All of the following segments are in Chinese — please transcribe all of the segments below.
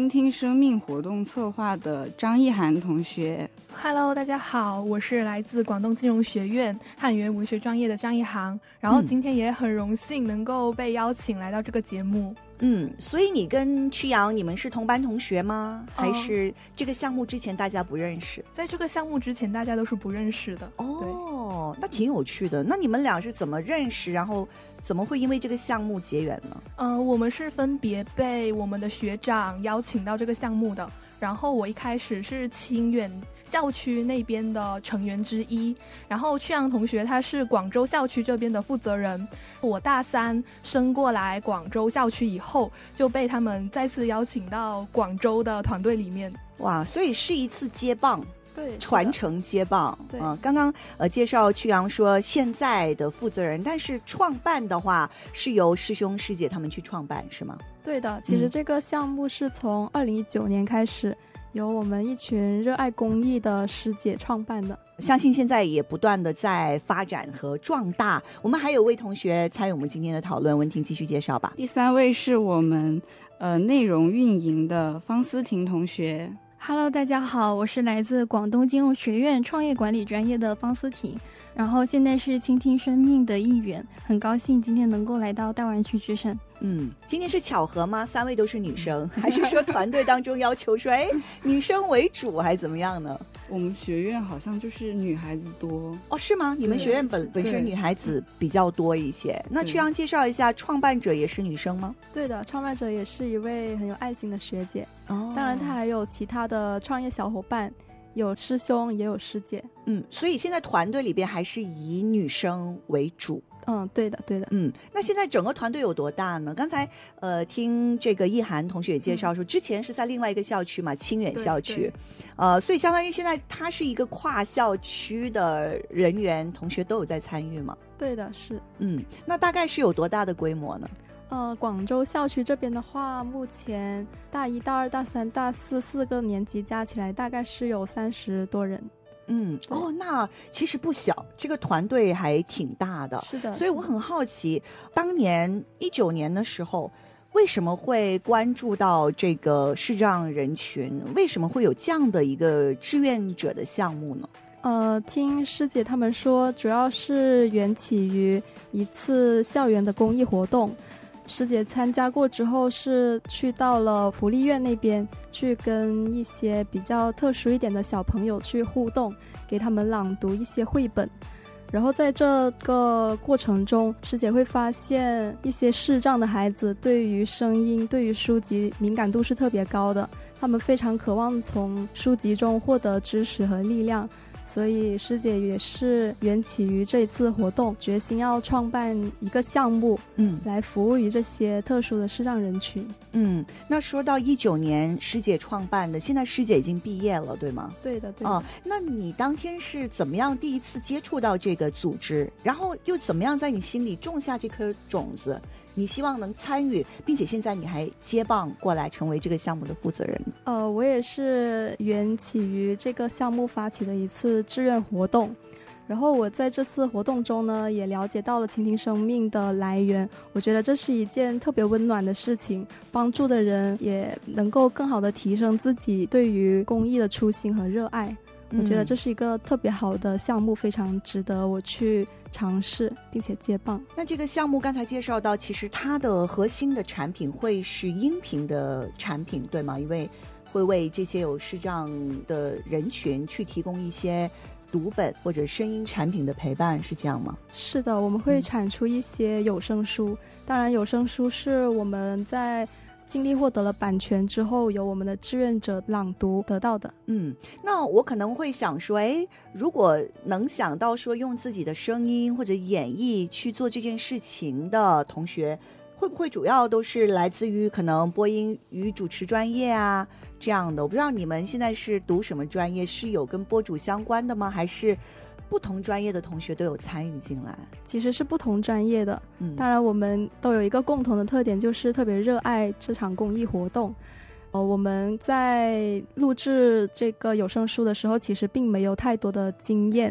倾听生命活动策划的张艺涵同学。 Hello， 大家好，我是来自广东金融学院汉语言文学专业的张艺涵，然后今天也很荣幸能够被邀请来到这个节目。 所以你跟曲阳你们是同班同学吗？还是这个项目之前大家不认识？ 在这个项目之前大家都是不认识的。 哦，那挺有趣的。那你们俩是怎么认识，然后怎么会因为这个项目结缘呢？ 我们是分别被我们的学长邀请到这个项目的，然后我一开始是清远校区那边的成员之一，然后曲阳同学他是广州校区这边的负责人。我大三升过来广州校区以后，就被他们再次邀请到广州的团队里面。 哇，所以是一次接棒。 对， 传承接棒。 对， 刚刚介绍曲阳说现在的负责人，但是创办的话是由师兄师姐他们去创办是吗？ 对的，其实这个项目是从2019年开始由我们一群热爱公益的师姐创办的， 相信现在也不断的在发展和壮大。我们还有位同学参与我们今天的讨论，文婷继续介绍吧。 第3位是我们内容运营的方思婷同学。 Hello， 大家好，我是来自广东金融学院创业管理专业的方思婷，然后现在是倾听生命的一员，很高兴今天能够来到大湾区之声。 今天是巧合吗？3位都是女生，还是说团队当中要求说女生为主还是怎么样呢？ 我们学院好像就是女孩子多。 是吗？你们学院本身女孩子比较多一些。那曲阳介绍一下，创办者也是女生吗？ 对的，创办者也是一位很有爱心的学姐。当然她还有其他的创业小伙伴，有师兄也有师姐。 所以现在团队里边还是以女生为主。 对的对的。 那现在整个团队有多大呢？刚才听这个艺涵同学也介绍说，之前是在另外一个校区嘛，清远校区。所以相当于现在它是一个跨校区的人员同学都有在参与吗？ 对的，是。 那大概是有多大的规模呢？ 广州校区这边的话，目前大1、大2、大3、大4 4个年级加起来大概是有30多人。 那其实不小，这个团队还挺大的。 是的， 所以我很好奇，当年19年的时候，为什么会关注到这个视障人群？为什么会有这样的一个志愿者的项目呢？ 听师姐他们说，主要是缘起于一次校园的公益活动。师姐参加过之后是去到了福利院那边，去跟一些比较特殊一点的小朋友去互动，给他们朗读一些绘本。然后在这个过程中，师姐会发现一些视障的孩子对于声音、对于书籍敏感度是特别高的，他们非常渴望从书籍中获得知识和力量。所以师姐也是缘起于这一次活动，决心要创办一个项目，来服务于这些特殊的视障人群。 那说到19年师姐创办的，现在师姐已经毕业了，对吗？ 对的，对的。 那你当天是怎么样第一次接触到这个组织，然后又怎么样在你心里种下这颗种子？你希望能参与，并且现在你还接棒过来成为这个项目的负责人。 我也是缘起于这个项目发起的一次志愿活动，然后我在这次活动中呢，也了解到了倾听生命的来源。我觉得这是一件特别温暖的事情，帮助的人也能够更好的提升自己对于公益的初心和热爱。我觉得这是一个特别好的项目，非常值得我去尝试并且接棒。 那这个项目刚才介绍到，其实它的核心的产品会是音频的产品，对吗？因为会为这些有视障的人群去提供一些读本或者声音产品的陪伴，是这样吗？ 是的，我们会产出一些有声书，当然有声书是我们在尽力获得了版权之后，由我们的志愿者朗读得到的。 那我可能会想说，如果能想到说用自己的声音或者演绎去做这件事情的同学，会不会主要都是来自于可能播音与主持专业啊这样的？我不知道你们现在是读什么专业，是有跟播主相关的吗？还是不同专业的同学都有参与进来？ 其实是不同专业的，当然我们都有一个共同的特点，就是特别热爱这场公益活动。我们在录制这个有声书的时候，其实并没有太多的经验，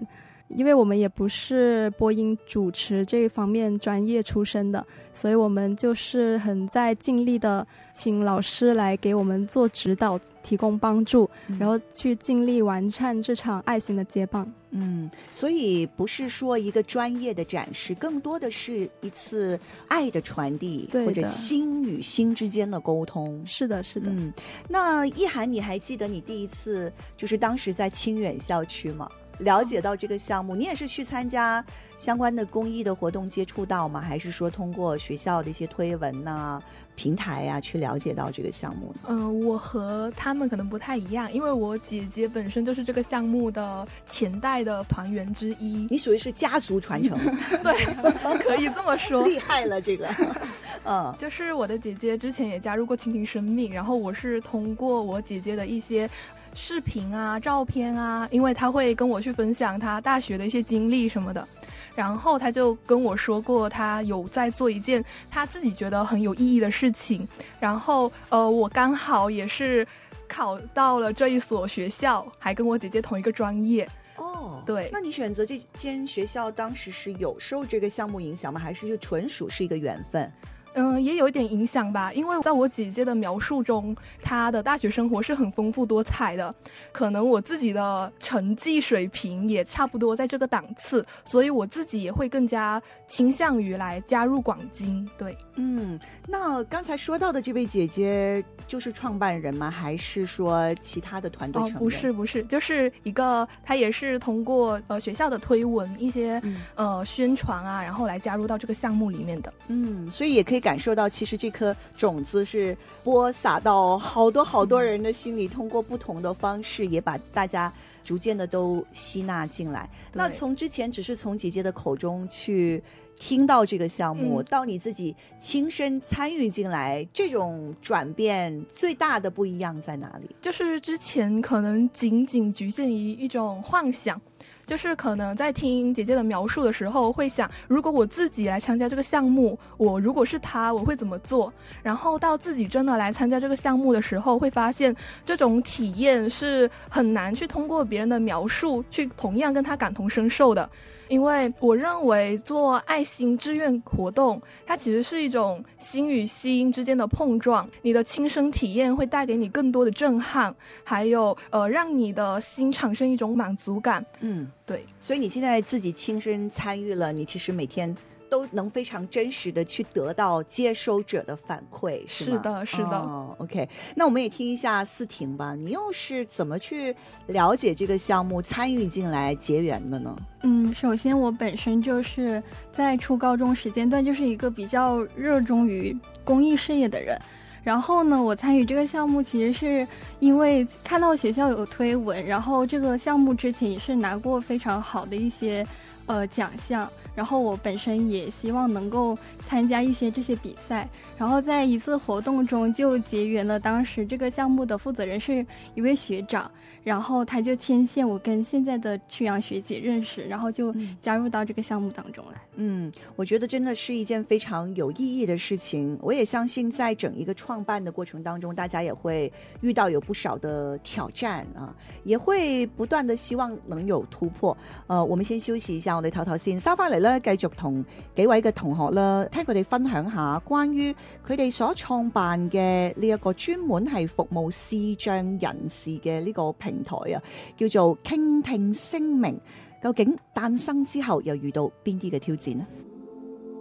因为我们也不是播音主持这一方面专业出身的，所以我们就是很在尽力的请老师来给我们做指导，提供帮助，然后去尽力完善这场爱心的接棒。 所以不是说一个专业的展示，更多的是一次爱的传递，或者心与心之间的沟通。 是的，是的。 那一涵，你还记得你第一次就是当时在清远校区吗？了解到这个项目，你也是去参加相关的公益的活动接触到吗？还是说通过学校的一些推文啊、平台啊去了解到这个项目呢？ 我和他们可能不太一样，因为我姐姐本身就是这个项目的前代的团员之一。 你属于是家族传承。 对，可以这么说。 厉害了这个。 就是我的姐姐之前也加入过倾听生命，然后我是通过我姐姐的一些视频啊、照片啊，因为她会跟我去分享她大学的一些经历什么的，然后她就跟我说过她有在做一件她自己觉得很有意义的事情，然后我刚好也是考到了这一所学校，还跟我姐姐同一个专业。对。 那你选择这间学校当时是有受这个项目影响吗？还是就纯属是一个缘分？ 也有一点影响吧，因为在我姐姐的描述中，她的大学生活是很丰富多彩的，可能我自己的成绩水平也差不多在这个档次，所以我自己也会更加倾向于来加入广经。对。 那刚才说到的这位姐姐就是创办人吗？还是说其他的团队成员？ 不是，就是一个她也是通过学校的推文一些宣传啊，然后来加入到这个项目里面的。 所以也可以感受到其实这颗种子是播撒到好多人的心里，通过不同的方式也把大家逐渐的都吸纳进来。那从之前只是从姐姐的口中去听到这个项目，到你自己亲身参与进来，这种转变最大的不一样在哪里？ 就是之前可能仅仅局限于一种幻想，就是可能在听姐姐的描述的时候会想，如果我自己来参加这个项目，我如果是她我会怎么做，然后到自己真的来参加这个项目的时候，会发现这种体验是很难去通过别人的描述去同样跟她感同身受的。因为我认为做爱心志愿活动，它其实是一种心与心之间的碰撞，你的亲身体验会带给你更多的震撼，还有让你的心产生一种满足感。对。 所以你现在自己亲身参与了，你其实每天都能非常真实的去得到接收者的反馈，是吗？ 是的。 OK， 那我们也听一下思婷吧，你又是怎么去了解这个项目，参与进来结缘的呢？ 首先我本身就是在初高中时间段就是一个比较热衷于公益事业的人，然后呢，我参与这个项目其实是因为看到学校有推文，然后这个项目之前也是拿过非常好的一些奖项，然后我本身也希望能够参加一些这些比赛，然后在一次活动中就结缘了当时这个项目的负责人是一位学长，然后他就牵线我跟现在的曲阳学姐认识，然后就加入到这个项目当中来。 我觉得真的是一件非常有意义的事情，我也相信在整一个创办的过程当中，大家也会遇到有不少的挑战啊，也会不斷的希望能有突破。我們先休息一下，我哋唞唞先，收翻嚟咧，繼續同幾位嘅同學啦，聽佢哋分享下關於佢哋所創辦嘅呢一個專門係服務視障人士嘅呢個平台啊，叫做傾聽聲明。究竟誕生之後又遇到邊啲嘅挑戰呢？